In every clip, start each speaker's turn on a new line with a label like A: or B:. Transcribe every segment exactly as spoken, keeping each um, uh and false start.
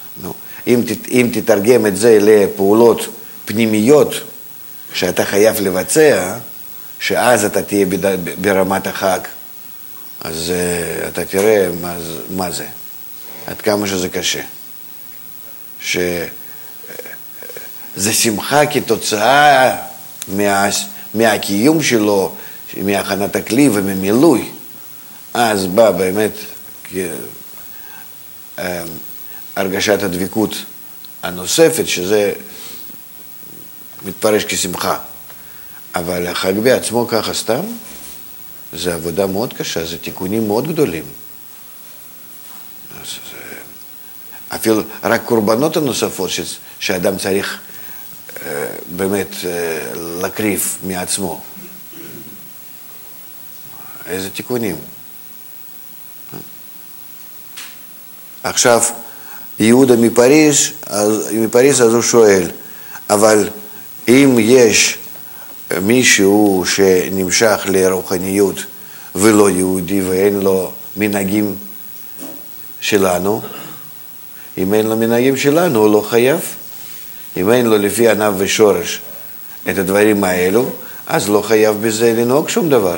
A: נו, אם, אם תתרגם את זה לפעולות פנימיות שאתה חייב לבצע, שאז אתה תהיה ברמת החג, אז uh, אתה תראה מה, מה זה, עד כמה שזה קשה. שזה שמחה כתוצאה מה, מהקיום שלו, מהכנת הכלי וממילוי. אז בא באמת uh, הרגשת הדבקות הנוספת, שזה מתפרש כשמחה. אבל החג בעצמו ככה סתם, זה עבודה מאוד קשה, זה תיקונים מאוד גדולים. אז זה, אפילו רק קורבנות הנוספות ש, שאדם צריך אה, באמת אה, להקריב מעצמו. איזה תיקונים. עכשיו, יהודה מפריז, אז, מפריז אז הוא שואל, אבל אם יש מישהו שנמשך לרוחניות ולא יהודי ואין לו מנהגים שלנו, אם אין לו מנהגים שלנו הוא לא חייב. אם אין לו לפי ענף ושורש את הדברים האלו, אז לא חייב בזה לנהוג שום דבר.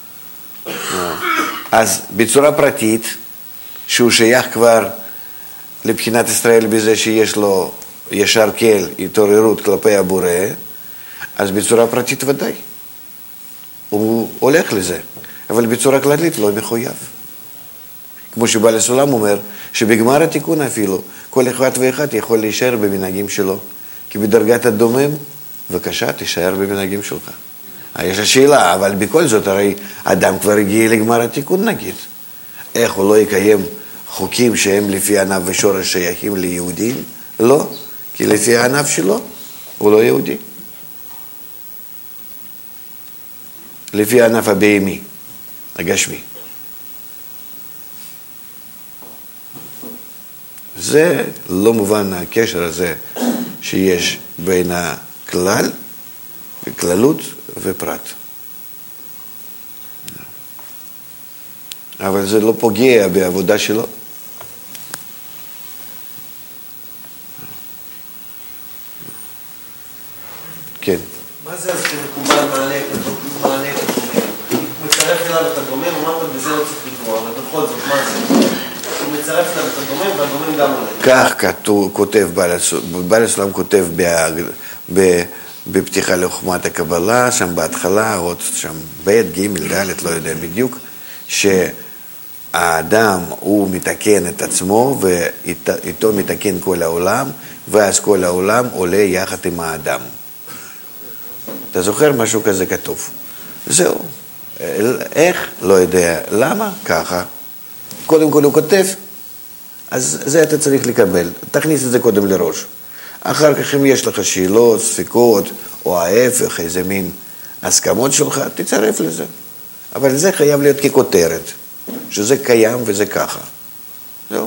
A: אז בצורה פרטית, שהוא שייך כבר לבחינת ישראל בזה שיש לו ישר כל התעוררות כלפי הבורא, אז בצורה פרטית ודאי. הוא הולך לזה, אבל בצורה כללית לא מחויב. כמו שבעל הסולם אומר, שבגמר התיקון אפילו, כל אחד ואחד יכול להישאר במנהגים שלו. כי בדרגת הדומם, בבקשה, תישאר במנהגים שלך. יש השאלה, אבל בכל זאת, הרי אדם כבר הגיע לגמר התיקון נגיד. איך הוא לא יקיים חוקים שהם לפי ענף ושורש שייכים ליהודים? לא, כי לפי הענף שלו, הוא לא יהודי. לפי הענף הבהמי, הגשמי. זה לא מובן הקשר הזה שיש בין הכלל, כללות ופרט. אבל זה לא פוגע בעבודה שלו. כן.
B: מה זה אז שמקובל מעלה את הדומם? הוא מצרף אליו את הדומם, אמרת בזה לא צריך לקרוא, אבל בכל זאת, מה זה? הוא מצרף אליו את הדומם והדומם גם עולה.
A: כך כותב בעל הסולם, כותב בפתיחה לחוכמת הקבלה, שם בהתחלה, עוד שם ב' ג' ד', לא יודע בדיוק, שהאדם הוא מתקן את עצמו ואיתו מתקן כל העולם, ואז כל העולם עולה יחד עם האדם. אתה זוכר משהו כזה כתוב? זהו. איך? לא יודע. למה? ככה. קודם כל הוא כותב, אז זה אתה צריך לקבל. תכניס את זה קודם לראש. אחר כך אם יש לך שאלות, ספקות, או ההפך, איזה מין הסכמות שלך, תצרף לזה. אבל זה חייב להיות ככותרת, שזה קיים וזה ככה. זהו.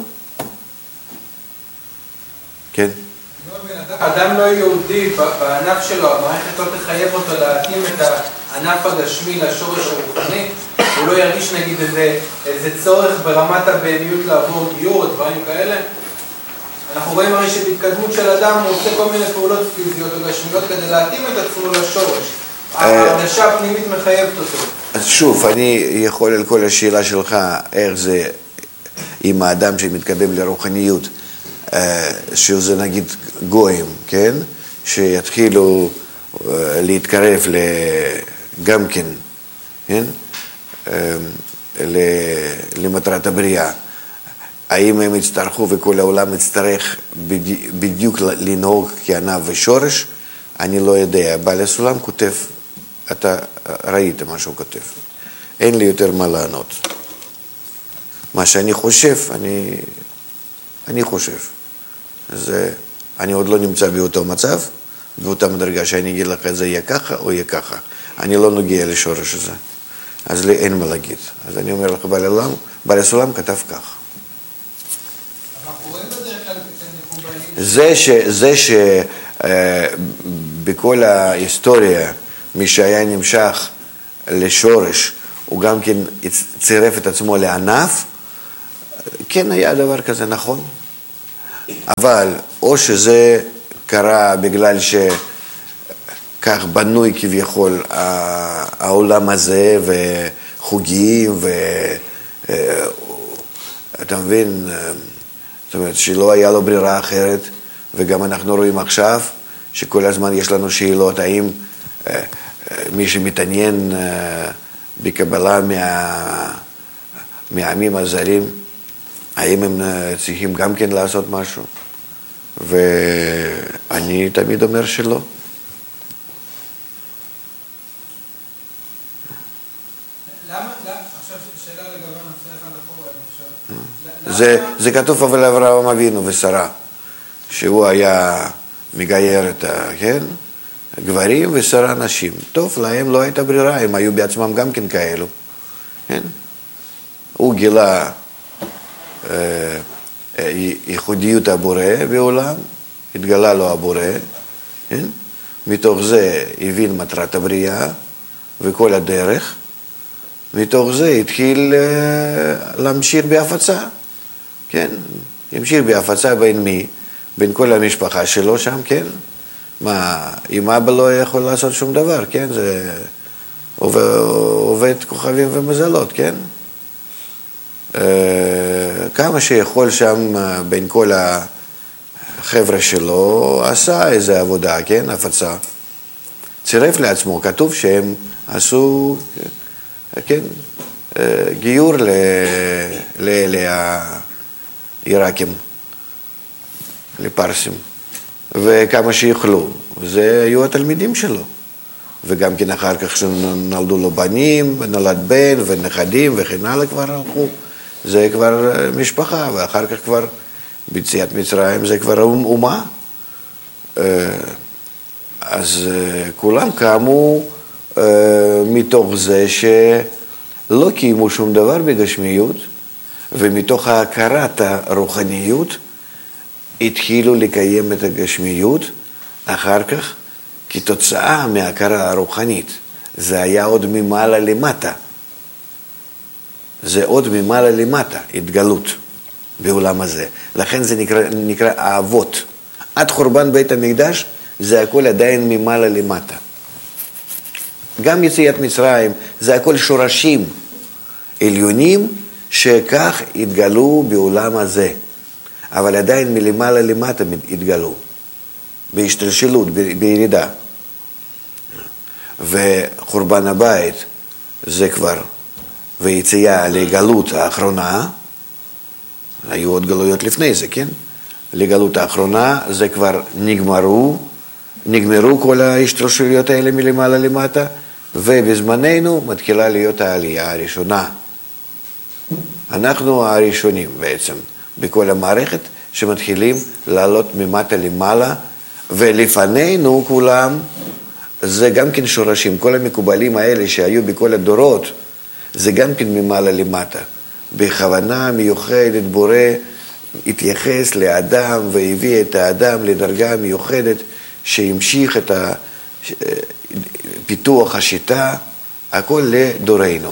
A: כן?
C: אדם לא יהודי, בענף שלו, המערכת לא תחייב אותו להתאים את הענף הגשמי לשורש הרוחני, הוא לא ירגיש נגיד איזה, איזה צורך ברמת הבהמיות לעבור גיור או דברים כאלה. אנחנו רואים הרי שבהתקדמות של אדם הוא עושה כל מיני פעולות פיזיות או גשמיות כדי להתאים את עצמו לשורש. ההרגשה הפנימית מחייבת אותו.
A: אז שוב, אני יכול על כל השאלה שלך, איך זה עם האדם שמתקדם לרוחניות, שזה נגיד גויים, כן? שיתחילו להתקרב גם כן, כן? למטרת הבריאה. האם הם יצטרכו וכל העולם יצטרך בדיוק לנהוג כענף ושורש? אני לא יודע. בעל הסולם כותב, אתה ראית מה שהוא כותב. אין לי יותר מה לענות. מה שאני חושב, אני, אני חושב. זה, אני עוד לא נמצא באותו מצב, באותה מדרגה שאני אגיד לך, זה יהיה ככה או יהיה ככה. אני לא נוגע לשורש הזה. אז לי אין מה להגיד. אז אני אומר לך, בעל הסולם, בעל הסולם כתב כך. זה ש... זה ש... בכל ההיסטוריה, מי שהיה נמשך לשורש, הוא גם כן צירף את עצמו לענף, כן היה דבר כזה, נכון. אבל או שזה קרה בגלל שכך בנוי כביכול העולם הזה וחוגים ואתה מבין, זאת אומרת שלא היה לו ברירה אחרת, וגם אנחנו רואים עכשיו שכל הזמן יש לנו שאלות האם מי שמתעניין בקבלה מה, מהעמים הזרים, האם הם צריכים גם כן לעשות משהו? ואני תמיד אומר שלא.
C: למה? עכשיו שאלה לגבי נושא אחד אחורה,
A: זה, זה כתוב אבל אברהם אבינו ושרה, שהוא היה מגייר את ה... כן? גברים ושרה נשים. טוב, להם לא הייתה ברירה, הם היו בעצמם גם כן כאלו. כן? הוא גילה אה, ייחודיות הבורא בעולם, התגלה לו הבורא, כן? מתוך זה הבין מטרת הבריאה וכל הדרך, מתוך זה התחיל אה, להמשיך בהפצה, כן? המשיך בהפצה בין מי? בין כל המשפחה שלו שם, כן? מה, אם אבא לא יכול לעשות שום דבר, כן? זה עובד, עובד כוכבים ומזלות, כן? כמה שיכול שם בין כל החבר'ה שלו, עשה איזו עבודה, כן? הפצה. צירף לעצמו, כתוב שהם עשו, כן? גיור לאלה העיראקים, לפרסים. וכמה שיוכלו, זה היו התלמידים שלו. וגם כן אחר כך שנולדו לו בנים, נולד בן ונכדים וכן הלאה כבר הלכו. זה כבר משפחה, ואחר כך כבר ביציאת מצרים זה כבר אומה. אז כולם קמו מתוך זה שלא קיימו שום דבר בגשמיות, ומתוך ההכרת הרוחניות התחילו לקיים את הגשמיות, אחר כך כתוצאה מההכרה הרוחנית. זה היה עוד ממעלה למטה. זה עוד ממעלה למטה, התגלות בעולם הזה. לכן זה נקרא, נקרא האבות. עד חורבן בית המקדש זה הכל עדיין ממעלה למטה. גם יציאת מצרים זה הכל שורשים עליונים שכך התגלו בעולם הזה. אבל עדיין מלמעלה למטה התגלו, בהשתלשלות, בירידה. וחורבן הבית זה כבר, ויציאה לגלות האחרונה, היו עוד גלויות לפני זה, כן? לגלות האחרונה זה כבר נגמרו, נגמרו כל ההשתלשלויות האלה מלמעלה למטה, ובזמננו מתחילה להיות העלייה הראשונה. אנחנו הראשונים בעצם. בכל המערכת שמתחילים לעלות ממטה למעלה, ולפנינו כולם, זה גם כן שורשים, כל המקובלים האלה שהיו בכל הדורות, זה גם כן ממעלה למטה. בכוונה מיוחדת בורא התייחס לאדם והביא את האדם לדרגה מיוחדת שהמשיך את פיתוח השיטה, הכל לדורנו.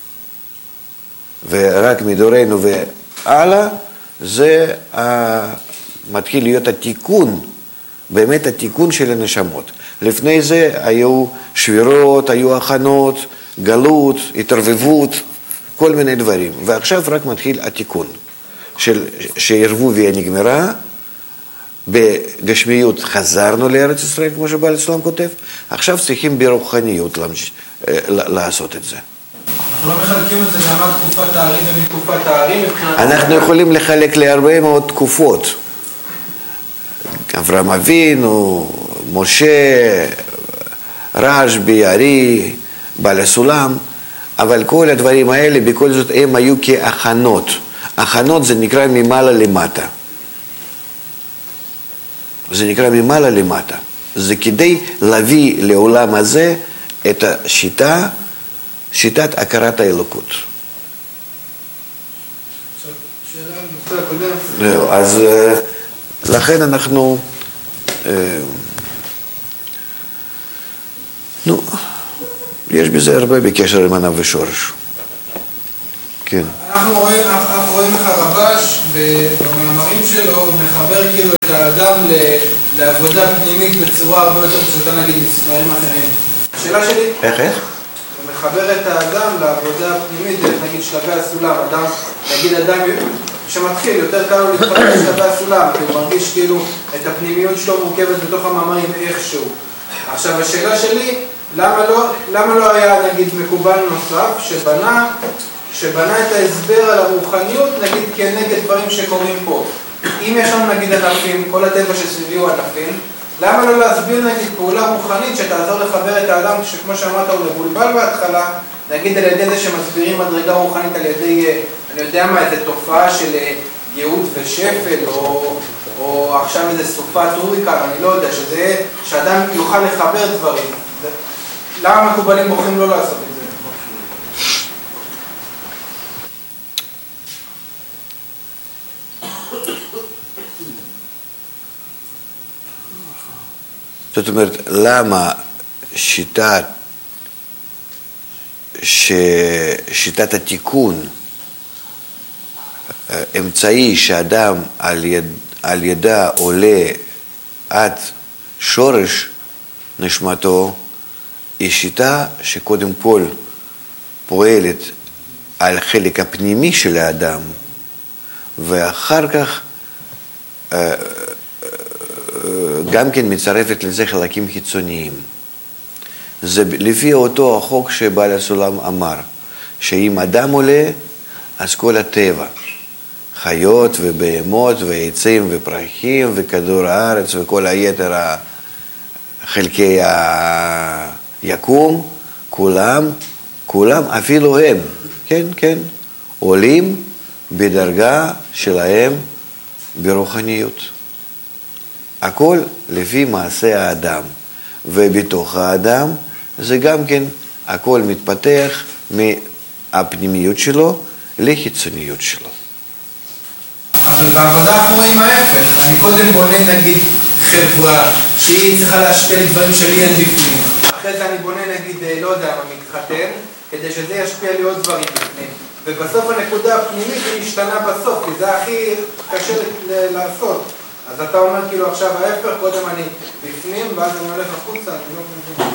A: ורק מדורנו והלאה, זה מתחיל להיות התיקון, באמת התיקון של הנשמות. לפני זה היו שבירות, היו הכנות, גלות, התערבבות, כל מיני דברים. ועכשיו רק מתחיל התיקון של שערבוביה נגמרה, בגשמיות חזרנו לארץ ישראל, כמו שבעל הסולם כותב, עכשיו צריכים ברוחניות לעשות את זה.
C: אנחנו לא מחלקים את זה גם על תקופת הערים ומתקופת הערים מבחינת...
A: אנחנו יכולים לחלק להרבה מאוד תקופות. אברהם אבינו, משה, רשב"י, ארי, בעל הסולם, אבל כל הדברים האלה בכל זאת הם היו כהכנות. הכנות זה נקרא ממעלה למטה. זה נקרא ממעלה למטה. זה כדי להביא לעולם הזה את השיטה, שיטת הכרת האלוקות.
C: שאלה על נושא הקודם.
A: אז לכן אנחנו, נו, יש בזה הרבה בקשר עם ענב ושורש. כן.
C: אנחנו רואים, אנחנו רואים לך רבש במאמרים במאמרים שלו הוא מחבר כאילו את האדם לעבודה פנימית בצורה הרבה יותר פשוטה נגיד מספרים אחרים. השאלה שלי...
A: איך איך?
C: הוא מחבר את האדם לעבודה הפנימית, דרך נגיד שלבי הסולם, אדם, נגיד אדם שמתחיל, יותר קל לו להתחבר לשלבי הסולם, כי הוא מרגיש כאילו את הפנימיות שלו מורכבת בתוך המאמרים איכשהו. עכשיו השאלה שלי, למה לא, למה לא היה נגיד מקובל נוסף שבנה, שבנה את ההסבר על הרוחניות נגיד כנגד דברים שקורים פה? אם יש לנו נגיד ענפים, כל הטבע שסביבי הוא ענפים, למה לא להסביר נגיד פעולה רוחנית שתעזור לחבר את האדם שכמו שאמרת הוא מבולבל בהתחלה, נגיד על ידי זה שמסבירים מדרגה רוחנית על ידי, אני יודע מה, איזו תופעה של גאות ושפל או, או עכשיו איזו סופת הוריקן, אני לא יודע, שזה, שאדם יוכל לחבר דברים. למה מקובלים בוחרים לא לעשות את זה?
A: זאת אומרת, למה שיטת, ש... שיטת התיקון, אמצעי שאדם על, יד... על ידה עולה עד שורש נשמתו, היא שיטה שקודם כל פועלת על חלק הפנימי של האדם, ואחר כך גם כן מצרפת לזה חלקים חיצוניים. זה לפי אותו החוק שבעל הסולם אמר, שאם אדם עולה, אז כל הטבע, חיות ובהמות ועצים ופרחים וכדור הארץ וכל היתר חלקי היקום, כולם, כולם, אפילו הם, כן, כן, עולים בדרגה שלהם ברוחניות. הכל לפי מעשה האדם, ובתוך האדם זה גם כן הכל מתפתח מהפנימיות שלו לחיצוניות שלו.
C: אבל בעבודה אנחנו רואים ההפך. אני קודם בונה נגיד חברה שהיא צריכה להשפיע לדברים שלי אין בפנים. אחרי זה אני בונה נגיד, לא יודע, מתחתן, כדי שזה ישפיע לי עוד דברים בפנים. ובסוף הנקודה הפנימית היא משתנה בסוף, כי זה הכי קשה לעשות. אז אתה אומר כאילו עכשיו ההפך, קודם אני בפנים ואז אני הולך החוצה, אני לא מבין.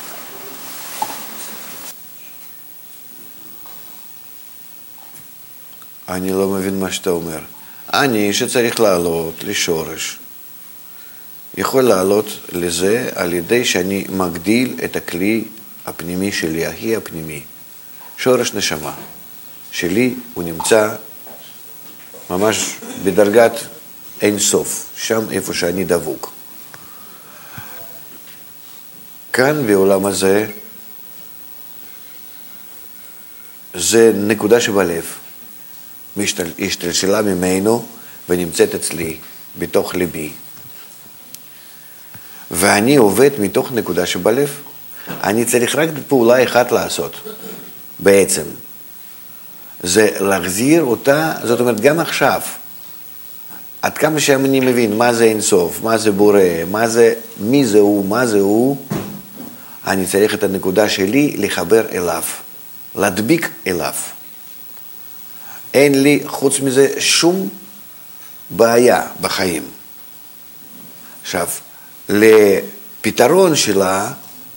A: אני לא מבין מה שאתה אומר. אני שצריך לעלות לשורש, יכול לעלות לזה על ידי שאני מגדיל את הכלי הפנימי שלי, הכי הפנימי. שורש נשמה שלי הוא נמצא ממש בדרגת אין סוף, שם איפה שאני דבוק. כאן בעולם הזה, זה נקודה שבלב, השתלשלה ממנו ונמצאת אצלי, בתוך ליבי. ואני עובד מתוך נקודה שבלב. אני צריך רק פעולה אחת לעשות, בעצם. זה להחזיר אותה, זאת אומרת, גם עכשיו, עד כמה שאני מבין מה זה אינסוף, מה זה בורא, מה זה, מי זה הוא, מה זה הוא, אני צריך את הנקודה שלי לחבר אליו, להדביק אליו. אין לי חוץ מזה שום בעיה בחיים. עכשיו, לפתרון שלה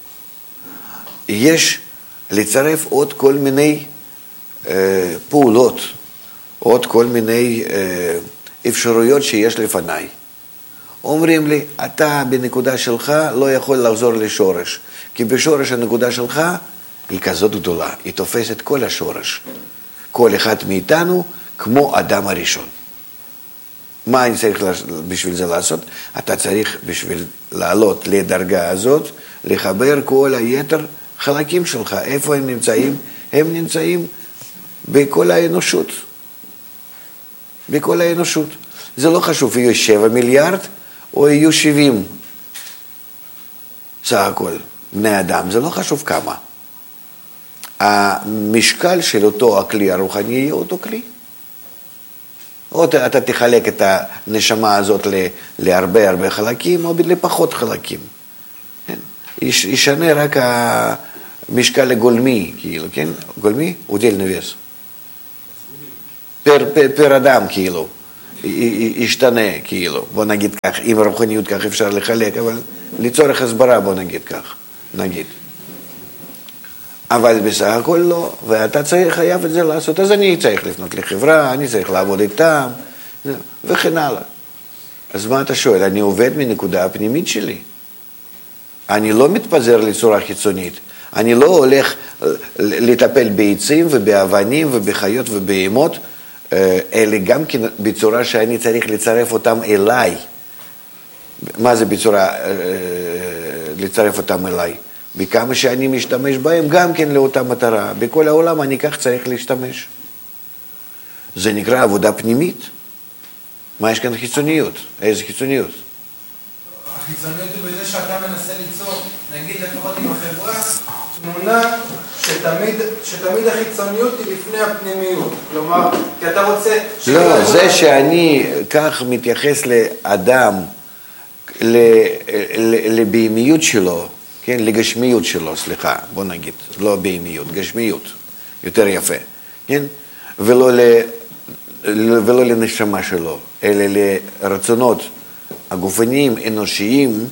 A: יש לצרף עוד כל מיני אה, פעולות, עוד כל מיני אה, אפשרויות שיש לפניי. אומרים לי, אתה בנקודה שלך לא יכול לחזור לשורש, כי בשורש הנקודה שלך היא כזאת גדולה, היא תופסת כל השורש. כל אחד מאיתנו כמו אדם הראשון. מה אני צריך בשביל זה לעשות? אתה צריך בשביל לעלות לדרגה הזאת, לחבר כל היתר חלקים שלך. איפה הם נמצאים? הם נמצאים בכל האנושות. בכל האנושות. זה לא חשוב, יהיו שבע מיליארד או יהיו שבעים. סך הכל, בני אדם, זה לא חשוב כמה. המשקל של אותו הכלי הרוחני יהיה אותו כלי. או אתה תחלק את הנשמה הזאת להרבה הרבה חלקים, או לפחות חלקים. ישנה רק המשקל הגולמי, כאילו, כן? גולמי? удельный вес. פר, פר, פר אדם, כאילו. ישתנה, כאילו, בוא נגיד כך, עם הרוחניות כך אפשר לחלק, אבל לצורך הסברה בוא נגיד כך, נגיד. אבל בסך הכל לא, ואתה צריך, חייב את זה לעשות, אז אני צריך לפנות לחברה, אני צריך לעבוד איתם, וכן הלאה. אז מה אתה שואל? אני עובד מנקודה הפנימית שלי. אני לא מתפזר לצורה חיצונית. אני לא הולך לטפל בעצים ובאבנים ובחיות ובהמות, אלא גם כן בצורה שאני צריך לצרף אותם אליי. מה זה בצורה לצרף אותם אליי? בכמה שאני משתמש בהם גם כן לאותה מטרה. בכל העולם אני כך צריך להשתמש. זה נקרא עבודה פנימית. מה יש כאן חיצוניות? איזה חיצוניות?
C: החיצוניות היא בזה שאתה מנסה ליצור, נגיד לפחות עם החברה, תמונה שתמיד, שתמיד החיצוניות היא לפני הפנימיות. כלומר, כי אתה רוצה...
A: לא, זה שאני כך מתייחס לאדם, לבהמיות שלו, כן, לגשמיות שלו, סליחה, בוא נגיד, לא בהמיות, גשמיות, יותר יפה, כן? ולא ל... ולא לנשמה שלו, אלא לרצונות הגופניים, אנושיים,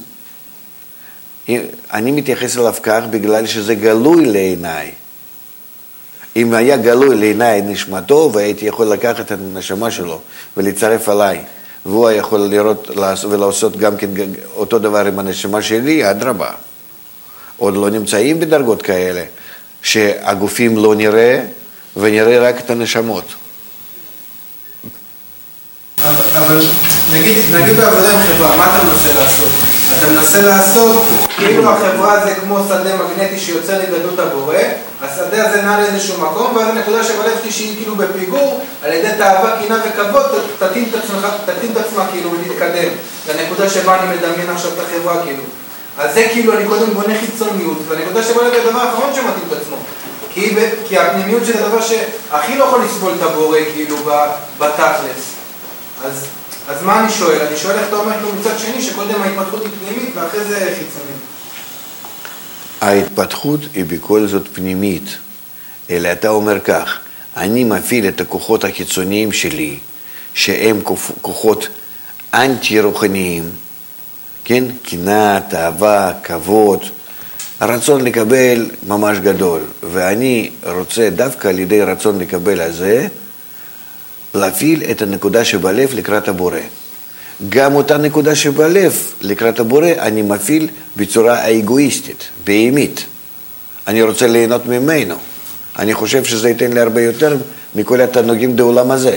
A: אני מתייחס אליו כך בגלל שזה גלוי לעיניי. אם היה גלוי לעיניי נשמתו, והייתי יכול לקחת את הנשמה שלו ולצרף עליי, והוא יכול לראות ולעשות גם כן אותו דבר עם הנשמה שלי, אדרבה. עוד לא נמצאים בדרגות כאלה, שהגופים לא נראה, ונראה רק את הנשמות.
C: אבל נגיד, נגיד בעבודה עם חברה, מה אתה מנסה לעשות? אתה מנסה לעשות, כאילו החברה זה כמו שדה מגנטי שיוצא לגדלות הבורא, השדה הזה נע לאיזשהו מקום, ואז הנקודה שבלב שלי שהיא כאילו בפיגור, על ידי תאווה, קינה וכבוד, תתאים את עצמך, תתאים את עצמה כאילו ולהתקדם. לנקודה שבה אני מדמיין עכשיו את החברה כאילו. אז זה כאילו אני קודם בונה חיצוניות, והנקודה שבלב זה הדבר האחרון שמתאים את עצמו. כי, כי הפנימיות זה הדבר שהכי לא יכול לסבול את הבורא כאילו בתכלס. אז, אז מה אני שואל? אני שואל איך אתה אומר כאילו מצד שני שקודם ההתפתחות היא פנימית ואחרי זה חיצונית.
A: ההתפתחות היא בכל זאת פנימית, אלא אתה אומר כך, אני מפעיל את הכוחות החיצוניים שלי, שהם כוחות אנטי-רוחניים, כן? קנאה, תאווה, כבוד, הרצון לקבל ממש גדול, ואני רוצה דווקא על ידי רצון לקבל הזה, להפעיל את הנקודה שבלב לקראת הבורא. גם אותה נקודה שבלב לקראת הבורא אני מפעיל בצורה האגואיסטית, בהמית. אני רוצה ליהנות ממנו. אני חושב שזה ייתן לי הרבה יותר מכל התענוגים בעולם הזה.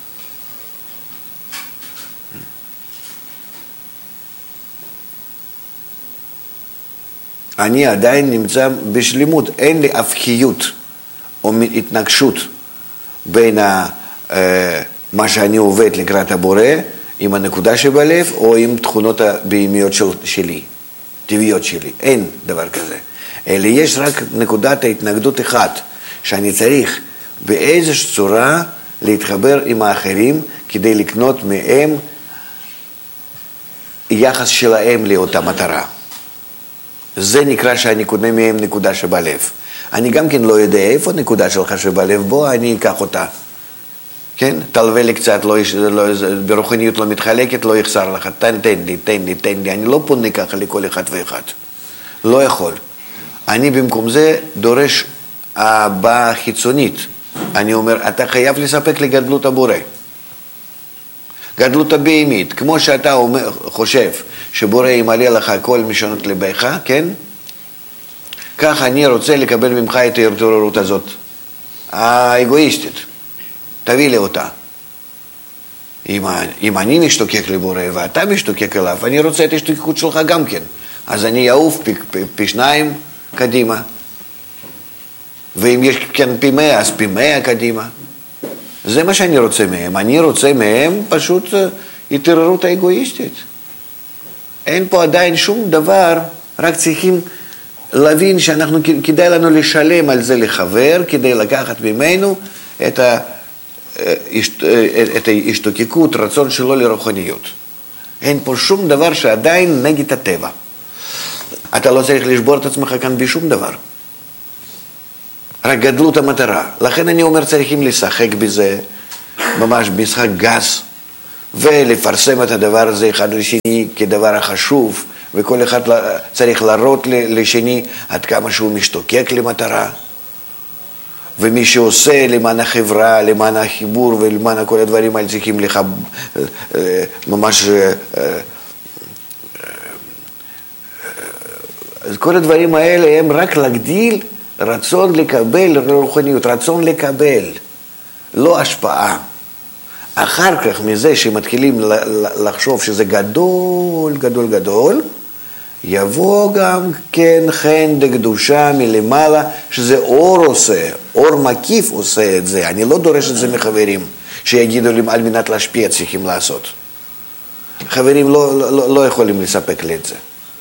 A: אני עדיין נמצא בשלימות, אין לי הפכיות או התנגשות בין ה... מה שאני עובד לקראת הבורא, עם הנקודה שבלב, או עם תכונות הבהמיות של, שלי, טבעיות שלי. אין דבר כזה. אלא יש רק נקודת ההתנגדות אחת, שאני צריך באיזושהי צורה להתחבר עם האחרים, כדי לקנות מהם יחס שלהם לאותה מטרה. זה נקרא שאני קונה מהם נקודה שבלב. אני גם כן לא יודע איפה נקודה שלך שבלב, בוא אני אקח אותה. כן? תלווה לי קצת, לא, לא, ברוחניות לא מתחלקת, לא יחסר לך, תן, תן לי, תן לי, תן לי, אני לא פונה ככה לכל אחד ואחד, לא יכול. אני במקום זה דורש הבאה חיצונית, אני אומר, אתה חייב לספק לגדלות הבורא, גדלות הבהמית, כמו שאתה אומר, חושב שבורא ימלא לך כל משונות לבך, כן? כך אני רוצה לקבל ממך את ההתעוררות הזאת, האגואיסטית. תביא לי אותה. אם, אם אני משתוקק לבורא ואתה משתוקק אליו, אני רוצה את ההשתוקקות שלך גם כן. אז אני אעוף פי, פי, פי שניים קדימה. ואם יש כן פי מאה, אז פי מאה קדימה. זה מה שאני רוצה מהם. אני רוצה מהם פשוט התעוררות האגואיסטית. אין פה עדיין שום דבר, רק צריכים להבין שאנחנו, כדאי לנו לשלם על זה לחבר, כדי לקחת ממנו את ה... את ההשתוקקות, רצון שלו לרוחניות. אין פה שום דבר שעדיין נגד הטבע. אתה לא צריך לשבור את עצמך כאן בשום דבר. רק גדלות המטרה. לכן אני אומר צריכים לשחק בזה, ממש משחק גס, ולפרסם את הדבר הזה אחד לשני כדבר החשוב, וכל אחד צריך להראות לשני עד כמה שהוא משתוקק למטרה. ומי שעושה למען החברה, למען החיבור ולמען כל הדברים האלה צריכים לך ממש... אז כל הדברים האלה הם רק להגדיל רצון לקבל רוחניות, רצון לקבל, לא השפעה. אחר כך מזה שמתחילים לחשוב שזה גדול, גדול, גדול, יבוא גם כן חן דקדושה מלמעלה, שזה אור עושה, אור מקיף עושה את זה. אני לא דורש את זה מחברים, שיגידו לי על מנת להשפיע צריכים לעשות. חברים לא, לא, לא יכולים לספק לי את זה.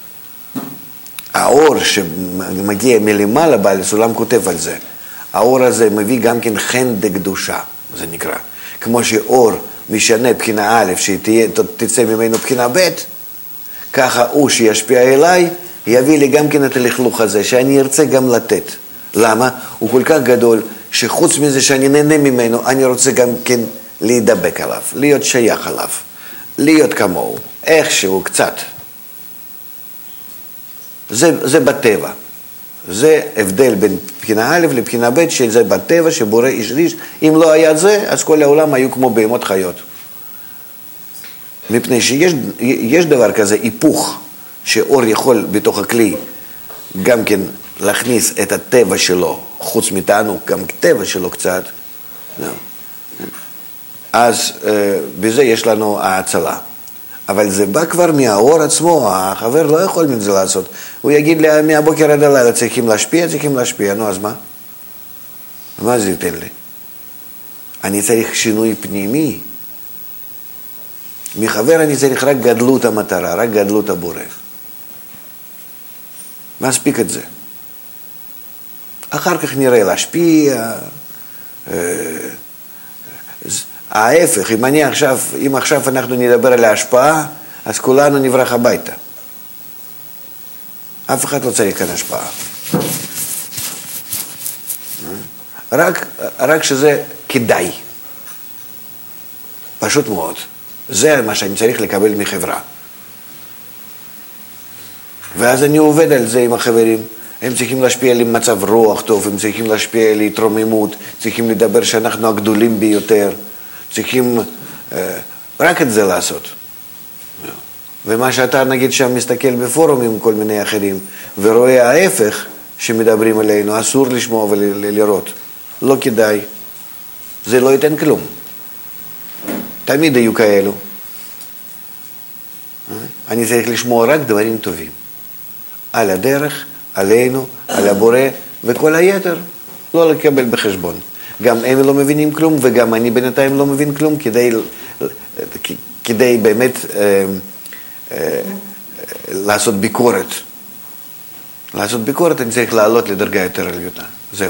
A: האור שמגיע מלמעלה, בעל הסולם כותב על זה. האור הזה מביא גם כן חן דקדושה, זה נקרא. כמו שאור משנה בחינה א', שתצא ממנו בחינה ב', ככה הוא שישפיע אליי, יביא לי גם כן את הלכלוך הזה, שאני ארצה גם לתת. למה? הוא כל כך גדול, שחוץ מזה שאני נהנה ממנו, אני רוצה גם כן להידבק עליו, להיות שייך עליו, להיות כמוהו, איכשהו קצת. זה, זה בטבע. זה הבדל בין בחינה א' לבחינה ב', שזה בטבע שבורא איש איש. אם לא היה זה, אז כל העולם היו כמו בהמות חיות. מפני שיש יש דבר כזה, היפוך, שאור יכול בתוך הכלי גם כן להכניס את הטבע שלו, חוץ מתענוג, גם טבע שלו קצת. אז בזה יש לנו ההצלה. אבל זה בא כבר מהאור עצמו, החבר לא יכול מזה לעשות. הוא יגיד לי, מהבוקר עד הלילה צריכים להשפיע, צריכים להשפיע, נו אז מה? מה זה ייתן לי? אני צריך שינוי פנימי. מחבר אני צריך רק גדלות המטרה, רק גדלות הבורא. מספיק את זה. אחר כך נראה להשפיע. ההפך, אם אני עכשיו, אם עכשיו אנחנו נדבר על ההשפעה, אז כולנו נברח הביתה. אף אחד לא צריך כאן השפעה. רק, רק שזה כדאי. פשוט מאוד. זה מה שאני צריך לקבל מחברה. ואז אני עובד על זה עם החברים. הם צריכים להשפיע לי מצב רוח טוב, הם צריכים להשפיע לי התרוממות, צריכים לדבר שאנחנו הגדולים ביותר, צריכים אה, רק את זה לעשות. ומה שאתה נגיד שם מסתכל בפורומים עם כל מיני אחרים, ורואה ההפך שמדברים עלינו, אסור לשמוע ולראות. לא כדאי. זה לא ייתן כלום. תמיד היו כאלו. אני צריך לשמוע רק דברים טובים. על הדרך, עלינו, על הבורא, וכל היתר לא לקבל בחשבון. גם הם לא מבינים כלום, וגם אני בינתיים לא מבין כלום, כדי, כדי באמת אה, אה, לעשות ביקורת. לעשות ביקורת אני צריך לעלות לדרגה יותר עליונה. זהו.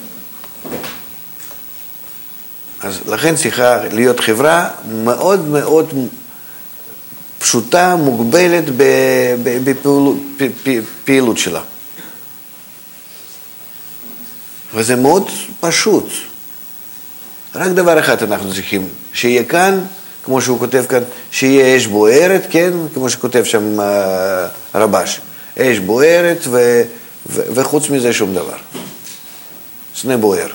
A: אז לכן צריכה להיות חברה מאוד מאוד פשוטה, מוגבלת בפעילות שלה. וזה מאוד פשוט. רק דבר אחד אנחנו צריכים, שיהיה כאן, כמו שהוא כותב כאן, שיהיה אש בוערת, כן? כמו שכותב שם רבש. אש בוערת ו, ו, וחוץ מזה שום דבר. סנה בוער.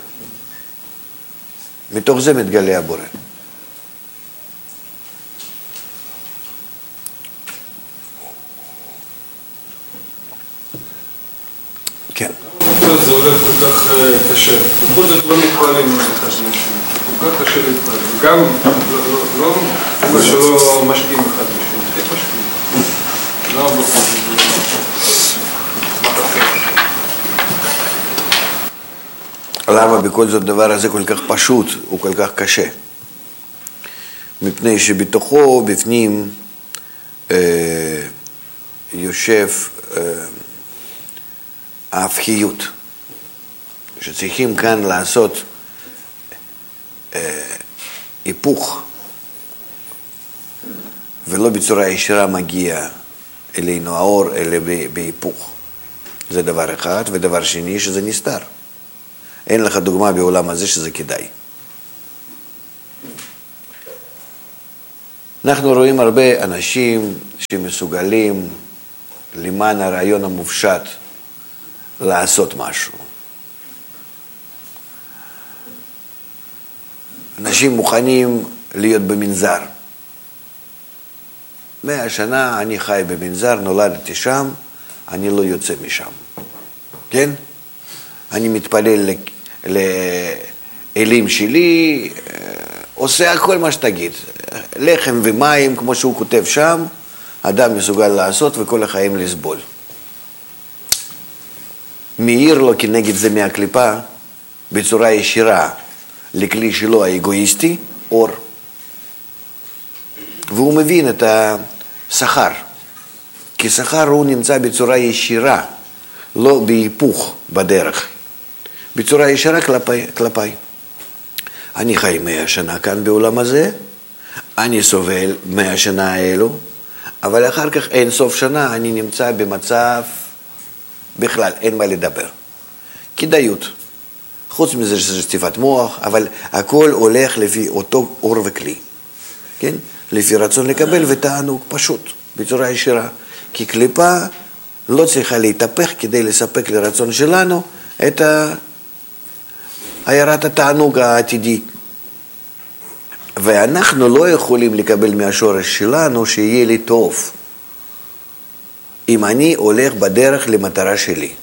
A: מתוך זה מתגלה הבורא. כן.
D: זה הולך כל כך קשה. בכל זאת לא מתפעלים אחד לשני. כל כך קשה להתפעל. גם לא מה שלא משקיעים אחד לשני. איך משקיעים? לא בכל זאת. מה תחת?
A: למה בכל זאת דבר הזה כל כך פשוט, הוא כל כך קשה? מפני שבתוכו, בפנים, אה, יושב אה, ההפכיות, שצריכים כאן לעשות אה, היפוך, ולא בצורה ישירה מגיע אלינו האור, אלא בהיפוך. זה דבר אחד, ודבר שני שזה נסתר. אין לך דוגמה בעולם הזה שזה כדאי. אנחנו רואים הרבה אנשים שמסוגלים למען הרעיון המופשט לעשות משהו. אנשים מוכנים להיות במנזר. מאה שנה אני חי במנזר, נולדתי שם, אני לא יוצא משם. כן? אני מתפלל לאלים שלי, עושה הכל מה שתגיד. לחם ומים, כמו שהוא כותב שם, אדם מסוגל לעשות וכל החיים לסבול. מאיר לו כנגד זה מהקליפה, בצורה ישירה, לכלי שלו האגואיסטי, אור. והוא מבין את השכר. כי שכר הוא נמצא בצורה ישירה, לא בהיפוך בדרך. בצורה ישירה כלפי, כלפי. אני חי מאה שנה כאן בעולם הזה, אני סובל מאה שנה האלו, אבל אחר כך אין סוף שנה אני נמצא במצב, בכלל אין מה לדבר. כדאיות. חוץ מזה שזה שטיפת מוח, אבל הכל הולך לפי אותו אור וכלי. כן? לפי רצון לקבל ותענוג פשוט, בצורה ישירה. כי קליפה לא צריכה להתהפך כדי לספק לרצון שלנו את העיירת התענוג העתידי. ואנחנו לא יכולים לקבל מהשורש שלנו שיהיה לי טוב. אם אני הולך בדרך למטרה שלי.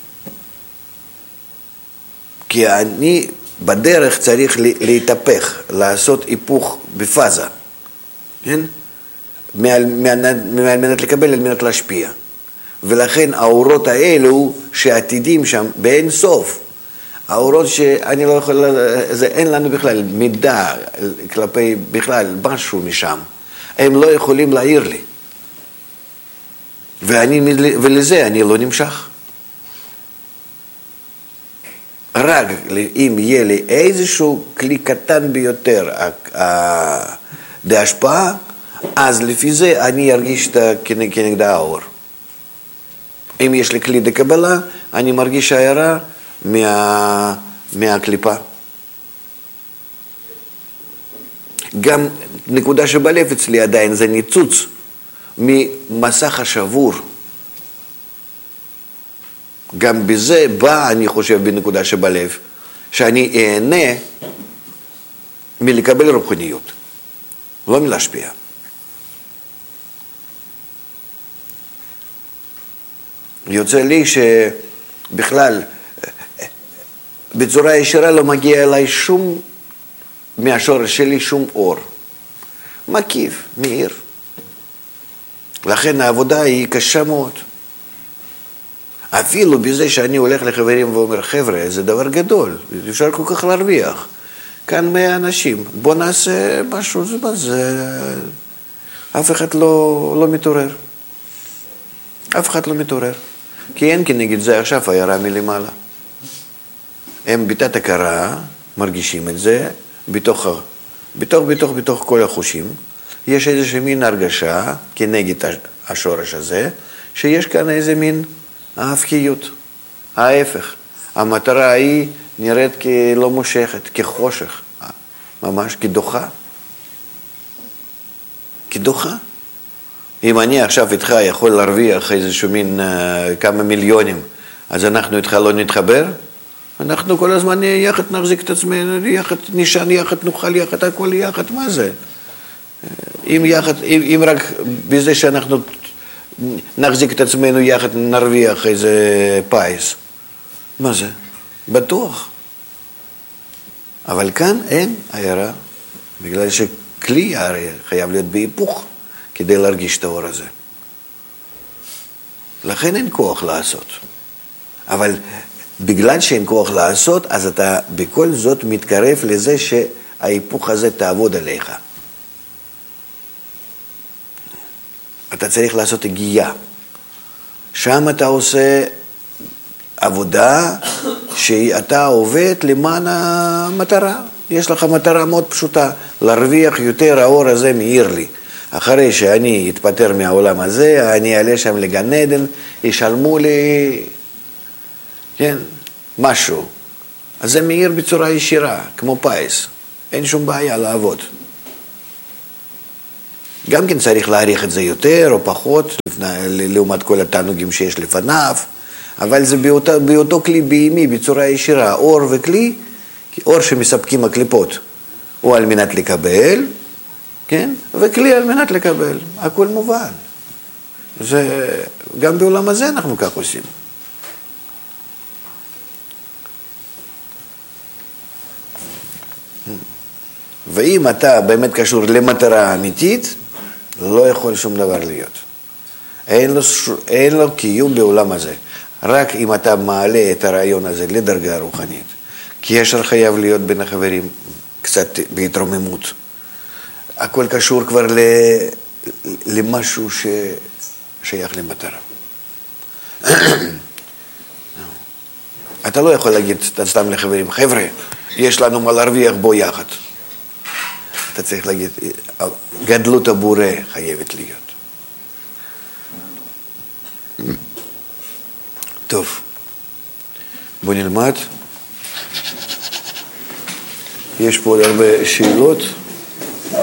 A: כי אני בדרך צריך להתהפך, לעשות היפוך בפאזה. כן? מעל מנת לקבל, על מנת להשפיע. ולכן האורות האלו שעתידים שם באין סוף, האורות שאני לא יכול, זה אין לנו בכלל מידע כלפי בכלל משהו משם, הם לא יכולים להעיר לי. ואני, ולזה אני לא נמשך. רק אם יהיה לי איזשהו כלי קטן ביותר להשפעה, אז לפי זה אני ארגיש כנגד האור. אם יש לי כלי לקבלה, אני מרגיש הערה מה, מהקליפה. גם נקודה שבלב אצלי עדיין זה ניצוץ ממסך השבור. גם בזה בא, אני חושב, בנקודה שבלב, שאני אהנה מלקבל רוחניות, לא מלהשפיע. יוצא לי שבכלל, בצורה ישירה לא מגיע אליי שום, מהשורש שלי שום אור. מקיף, מאיר. לכן העבודה היא קשה מאוד. אפילו בזה שאני הולך לחברים ואומר, חבר'ה, זה דבר גדול, אפשר כל כך להרוויח. כאן מאה אנשים, בוא נעשה משהו, זה מה זה... אף אחד לא, לא מתעורר. אף אחד לא מתעורר. כי אין כנגד זה עכשיו הערה מלמעלה. הם בתת הכרה מרגישים את זה, בתוך, בתוך, בתוך, בתוך כל החושים. יש איזושהי מין הרגשה כנגד השורש הזה, שיש כאן איזה מין ההפקיות, ההפך. המטרה היא נראית כלא מושכת, כחושך, ממש כדוחה. כדוחה. אם אני עכשיו איתך יכול להרוויח איזשהו מין uh, כמה מיליונים, אז אנחנו איתך לא נתחבר? אנחנו כל הזמן יחד נחזיק את עצמנו, יחד נשען, יחד נאכל, יחד הכל יחד, מה זה? אם, יחד, אם, אם רק בזה שאנחנו נחזיק את עצמנו יחד נרוויח איזה פייס, מה זה? בטוח. אבל כאן אין הערה, בגלל שכלי הרי חייב להיות בהיפוך כדי להרגיש את האור הזה. לכן אין כוח לעשות. אבל בגלל שאין כוח לעשות, אז אתה בכל זאת מתקרב לזה שההיפוך הזה תעבוד עליך. אתה צריך לעשות הגייה. שם אתה עושה עבודה שאתה עובד למען המטרה. יש לך מטרה מאוד פשוטה, להרוויח יותר האור הזה מאיר לי. אחרי שאני אתפטר מהעולם הזה, אני אעלה שם לגן עדן, ישלמו לי, כן, משהו. אז זה מאיר בצורה ישירה, כמו פייס. אין שום בעיה לעבוד. גם כן צריך להעריך את זה יותר או פחות, לפני, לעומת כל התענוגים שיש לפניו, אבל זה באותו, באותו כלי בהימי, בצורה ישירה, אור וכלי, אור שמספקים הקליפות, הוא על מנת לקבל, כן? וכלי על מנת לקבל, הכל מובן. זה, גם בעולם הזה אנחנו כך עושים. ואם אתה באמת קשור למטרה אמיתית, לא יכול שום דבר להיות. אין לו, אין לו קיום בעולם הזה. רק אם אתה מעלה את הרעיון הזה לדרגה רוחנית. קשר חייב להיות בין החברים, קצת בהתרוממות. הכל קשור כבר למשהו ששייך למטרה. אתה לא יכול להגיד סתם לחברים, חבר'ה, יש לנו מה להרוויח בו יחד. אתה צריך להגיד, גדלות הבורא חייבת להיות. טוב, בוא נלמד. יש פה עוד הרבה שאלות.